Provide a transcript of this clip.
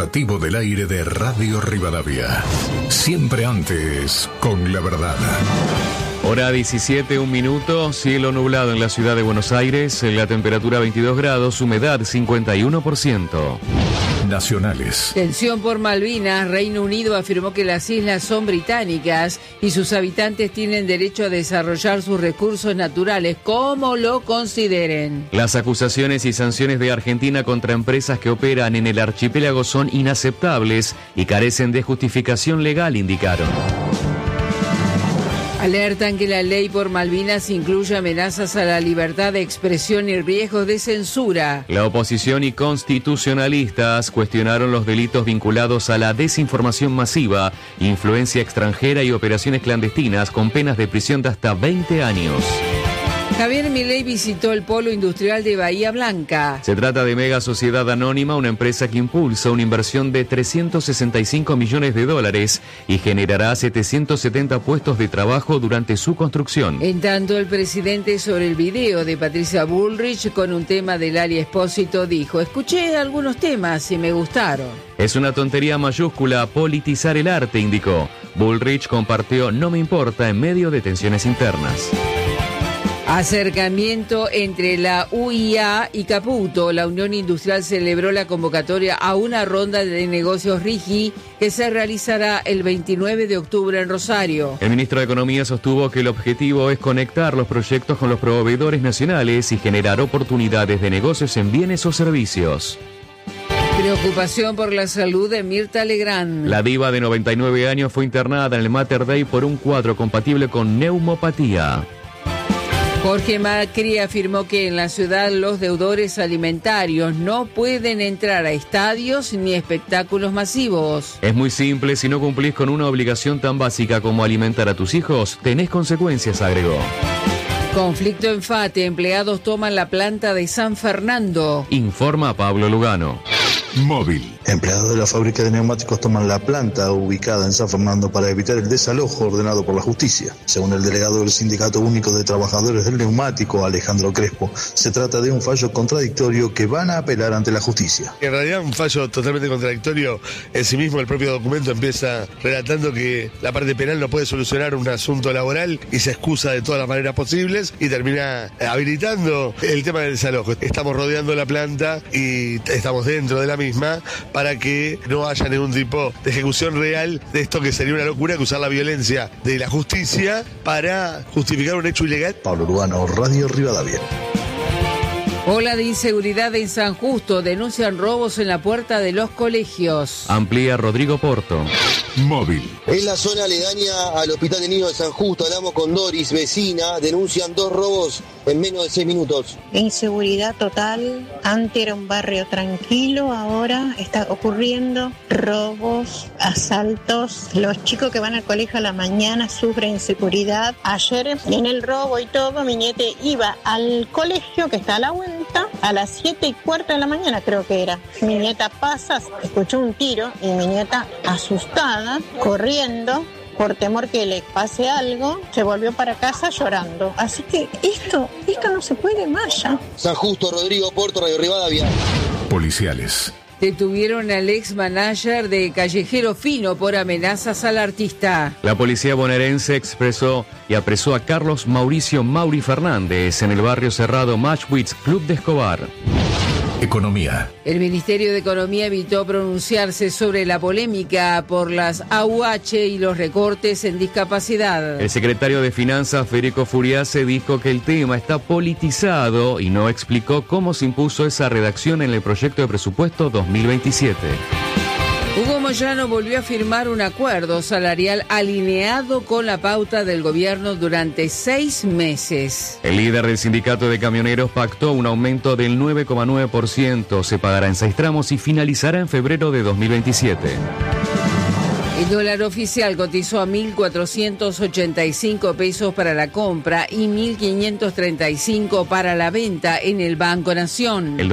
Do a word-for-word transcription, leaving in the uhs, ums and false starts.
informativo del aire de Radio Rivadavia. Siempre antes, con la verdad. Hora diecisiete, un minuto, cielo nublado en la ciudad de Buenos Aires, la temperatura veintidós grados, humedad cincuenta y uno por ciento. Nacionales. Tensión por Malvinas. Reino Unido afirmó que las islas son británicas y sus habitantes tienen derecho a desarrollar sus recursos naturales como lo consideren. Las acusaciones y sanciones de Argentina contra empresas que operan en el archipiélago son inaceptables y carecen de justificación legal, indicaron. Alertan que la ley por Malvinas incluye amenazas a la libertad de expresión y riesgos de censura. La oposición y constitucionalistas cuestionaron los delitos vinculados a la desinformación masiva, influencia extranjera y operaciones clandestinas con penas de prisión de hasta veinte años. Javier Milei visitó el polo industrial de Bahía Blanca. Se trata de Mega Sociedad Anónima, una empresa que impulsa una inversión de trescientos sesenta y cinco millones de dólares y generará setecientos setenta puestos de trabajo durante su construcción. En tanto, el presidente sobre el video de Patricia Bullrich con un tema de Lali Espósito dijo: escuché algunos temas y me gustaron. Es una tontería mayúscula politizar el arte, indicó. Bullrich compartió "no me importa" en medio de tensiones internas. Acercamiento entre la U I A y Caputo. La Unión Industrial celebró la convocatoria a una ronda de negocios R I G I que se realizará el veintinueve de octubre en Rosario. El ministro de Economía sostuvo que el objetivo es conectar los proyectos con los proveedores nacionales y generar oportunidades de negocios en bienes o servicios. Preocupación por la salud de Mirta Legrand. La diva de noventa y nueve años fue internada en el Mater Dei por un cuadro compatible con neumopatía. Jorge Macri afirmó que en la ciudad los deudores alimentarios no pueden entrar a estadios ni espectáculos masivos. Es muy simple, si no cumplís con una obligación tan básica como alimentar a tus hijos, tenés consecuencias, agregó. Conflicto en Fate, empleados toman la planta de San Fernando. Informa Pablo Lugano. Móvil. Empleados de la fábrica de neumáticos toman la planta ubicada en San Fernando para evitar el desalojo ordenado por la justicia. Según el delegado del Sindicato Único de Trabajadores del Neumático, Alejandro Crespo, se trata de un fallo contradictorio que van a apelar ante la justicia. En realidad un fallo totalmente contradictorio en sí mismo. El propio documento empieza relatando que la parte penal no puede solucionar un asunto laboral y se excusa de todas las maneras posibles y termina habilitando el tema del desalojo. Estamos rodeando la planta y estamos dentro de la misma para que no haya ningún tipo de ejecución real de esto, que sería una locura que usar la violencia de la justicia para justificar un hecho ilegal. Pablo Urbano, Radio Rivadavia. Ola de inseguridad en San Justo, denuncian robos en la puerta de los colegios. Amplía Rodrigo Porto. Móvil. En la zona aledaña al Hospital de Niños de San Justo, hablamos con Doris, vecina, denuncian dos robos en menos de seis minutos. Inseguridad total. Antes era un barrio tranquilo, ahora está ocurriendo robos, asaltos. Los chicos que van al colegio a la mañana sufren inseguridad. Ayer en el robo y todo, mi nieta iba al colegio que está a la vuelta a las siete y cuarto de la mañana, creo que era. Mi nieta pasa, escuchó un tiro y mi nieta, asustada, corriendo por temor que le pase algo, se volvió para casa llorando. Así que esto, esto no se puede más ya. San Justo, Rodrigo Porto, Radio Rivadavia. Policiales. Detuvieron al ex manager de Callejero Fino por amenazas al artista. La policía bonaerense expresó y apresó a Carlos Mauricio Mauri Fernández en el barrio cerrado Matchwitz, Club de Escobar. Economía. El Ministerio de Economía evitó pronunciarse sobre la polémica por las A U H y los recortes en discapacidad. El secretario de Finanzas, Federico Furiase, dijo que el tema está politizado y no explicó cómo se impuso esa redacción en el proyecto de presupuesto dos mil veintisiete. Hugo Moyano volvió a firmar un acuerdo salarial alineado con la pauta del gobierno durante seis meses. El líder del sindicato de camioneros pactó un aumento del nueve coma nueve por ciento, se pagará en seis tramos y finalizará en febrero de dos mil veintisiete. El dólar oficial cotizó a mil cuatrocientos ochenta y cinco pesos para la compra y mil quinientos treinta y cinco para la venta en el Banco Nación. El